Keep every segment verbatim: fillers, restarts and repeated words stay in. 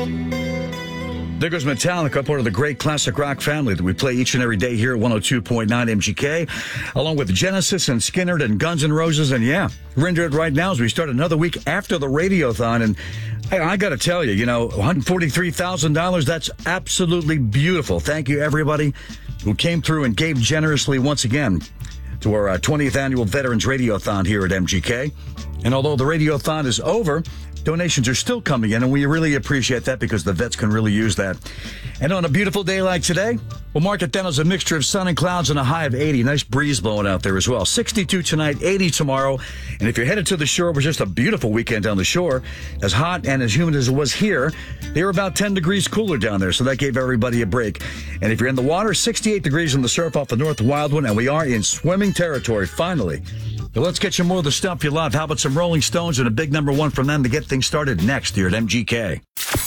There goes Metallica, part of the great classic rock family that we play each and every day here at one oh two point nine M G K, along with Genesis and Skynyrd and Guns N' Roses. And yeah, we're into it right now as we start another week after the Radiothon. And I, I got to tell you, you know, one hundred forty-three thousand dollars, that's absolutely beautiful. Thank you, everybody who came through and gave generously once again to our uh, twentieth annual Veterans Radiothon here at M G K. And although the Radiothon is over, donations are still coming in, and we really appreciate that because the vets can really use that. And on a beautiful day like today, we'll mark it down as a mixture of sun and clouds and a high of eighty. Nice breeze blowing out there as well. sixty-two tonight, eighty tomorrow. And if you're headed to the shore, it was just a beautiful weekend down the shore. As hot and as humid as it was here, they were about ten degrees cooler down there, so that gave everybody a break. And if you're in the water, sixty-eight degrees in the surf off the North Wildwood, and we are in swimming territory, finally. But let's get you more of the stuff you love. How about some Rolling Stones and a big number one from them to get things started next here at M G K.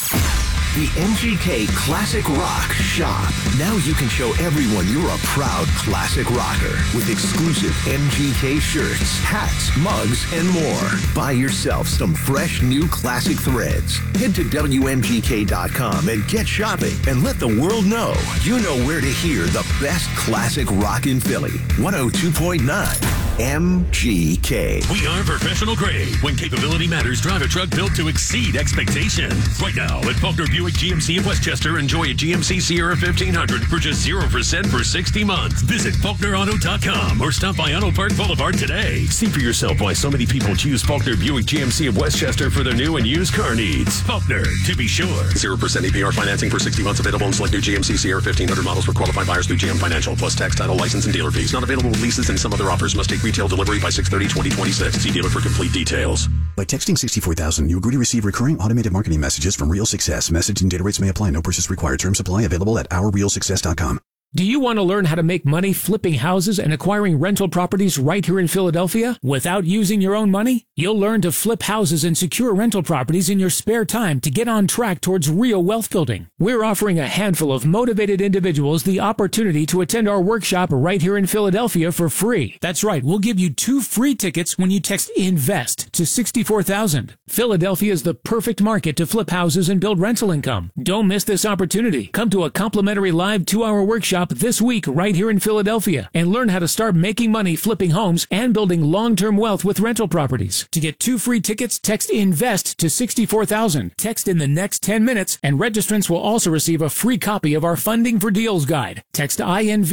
The M G K Classic Rock Shop. Now you can show everyone you're a proud classic rocker with exclusive M G K shirts, hats, mugs, and more. Buy yourself some fresh new classic threads. Head to W M G K dot com and get shopping and let the world know you know where to hear the best classic rock in Philly. one oh two point nine M G K. We are professional grade. When capability matters, drive a truck built to exceed expectations. Right now at Faulkner Buick G M C of Westchester, enjoy a G M C Sierra fifteen hundred for just zero percent for sixty months. Visit Faulkner Auto dot com or stop by Auto Park Boulevard today. See for yourself why so many people choose Faulkner Buick G M C of Westchester for their new and used car needs. Faulkner, to be sure. zero percent A P R financing for sixty months available on select new G M C Sierra fifteen hundred models for qualified buyers through G M Financial, plus tax, title, license, and dealer fees. Not available with leases and some other offers. Must take retail delivery by six thirty twenty twenty-six. See dealer for complete details. By texting sixty-four thousand, you agree to receive recurring automated marketing messages from Real Success. Message and data rates may apply. No purchase required. Terms apply. Available at our real success dot com. Do you want to learn how to make money flipping houses and acquiring rental properties right here in Philadelphia without using your own money? You'll learn to flip houses and secure rental properties in your spare time to get on track towards real wealth building. We're offering a handful of motivated individuals the opportunity to attend our workshop right here in Philadelphia for free. That's right, we'll give you two free tickets when you text INVEST to sixty-four thousand. Philadelphia is the perfect market to flip houses and build rental income. Don't miss this opportunity. Come to a complimentary live two-hour workshop this week right here in Philadelphia and learn how to start making money flipping homes and building long-term wealth with rental properties. To get two free tickets, text INVEST to sixty-four thousand. Text in the next ten minutes, and registrants will also receive a free copy of our Funding for Deals guide. Text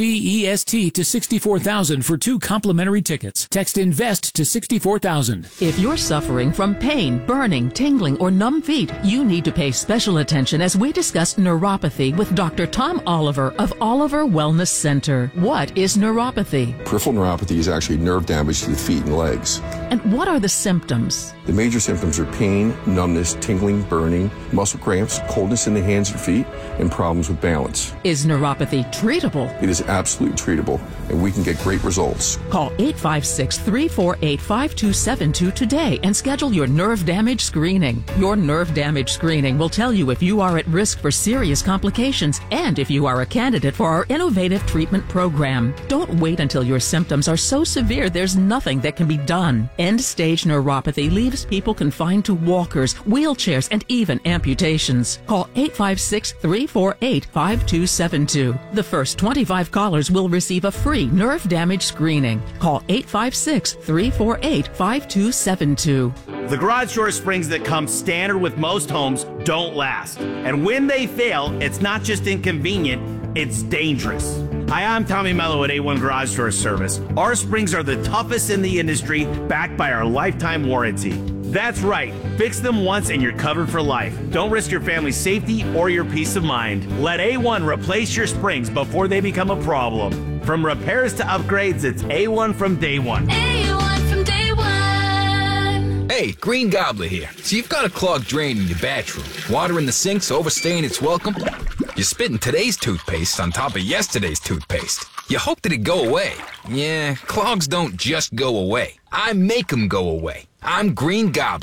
INVEST to sixty-four thousand for two complimentary tickets. Text INVEST to sixty-four thousand. If you're suffering from pain, burning, tingling, or numb feet, you need to pay special attention as we discuss neuropathy with Doctor Tom Oliver of Oliver Wellness Center. What is neuropathy? Peripheral neuropathy is actually nerve damage to the feet and legs. And what are the symptoms? The major symptoms are pain, numbness, tingling, burning, muscle cramps, coldness in the hands and feet, and problems with balance. Is neuropathy treatable? It is absolutely treatable, and we can get great results. Call eight five six, three four eight, five two seven two today and schedule your nerve damage screening. Your nerve damage screening will tell you if you are at risk for serious complications and if you are a candidate for our innovative treatment program. Don't wait until your symptoms are so severe there's nothing that can be done. End-stage neuropathy leaves people confined to walkers, wheelchairs, and even amputations. Call eight five six, three four eight, five two seven two. The first twenty-five callers will receive a free nerve damage screening. Call eight five six, three four eight, five two seven two. The garage door springs that come standard with most homes don't last. And when they fail, it's not just inconvenient, it's dangerous. Hi, I'm Tommy Mello at A one Garage Door Service. Our springs are the toughest in the industry, backed by our lifetime warranty. That's right. Fix them once and you're covered for life. Don't risk your family's safety or your peace of mind. Let A one replace your springs before they become a problem. From repairs to upgrades, it's A one from day one. A one from day one. Hey, Green Gobbler here. So you've got a clogged drain in your bathroom. Water in the sink's overstaying its welcome. You're spitting today's toothpaste on top of yesterday's toothpaste. You hope that it go away. Yeah, clogs don't just go away. I make them go away. I'm Green Goblin.